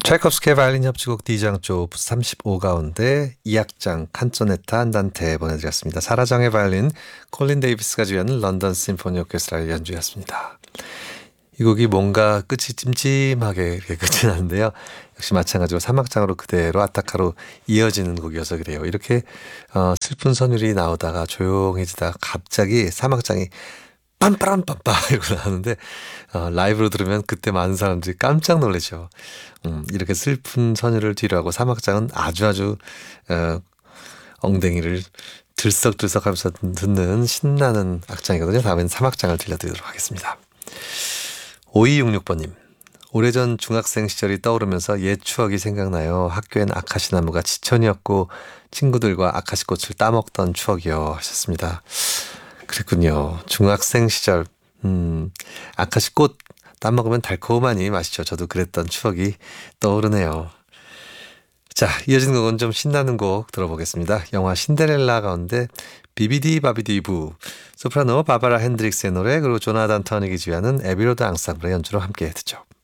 차이콥스키의 바이올린 협주곡 D장조 오프스 35 가운데 2악장 칸조네타 안단테 보내드렸습니다. 사라장의 바이올린 콜린 데이비스가 주연한 런던 심포니 오케스트라의 연주였습니다. 이 곡이 뭔가 끝이 찜찜하게 이렇게 끝이 나는데요. 역시 마찬가지로 3악장으로 그대로 아타카로 이어지는 곡이어서 그래요. 이렇게 슬픈 선율이 나오다가 조용해지다가 갑자기 3악장이 빰빠람빰빠 이러고 나오는데 라이브로 들으면 그때 많은 사람들이 깜짝 놀라죠. 이렇게 슬픈 선율을 뒤로하고 3악장은 아주 엉덩이를 들썩들썩 하면서 듣는 신나는 악장이거든요. 다음엔 3악장을 들려드리도록 하겠습니다. 5266번님, 오래전 중학생 시절이 떠오르면서 옛 추억이 생각나요. 학교엔 아카시 나무가 지천이었고 친구들과 아카시 꽃을 따먹던 추억이요 하셨습니다. 그랬군요. 중학생 시절 아카시 꽃 따먹으면 달콤하니 맛있죠. 저도 그랬던 추억이 떠오르네요. 자, 이어지는 곡은 좀 신나는 곡 들어보겠습니다. 영화 신데렐라 가운데 비비디 바비디 부, 소프라노 바바라 핸드릭스의 노래, 그리고 조나단 터닉이 주연하는 에비로드 앙상블의 연주로 함께 듣죠.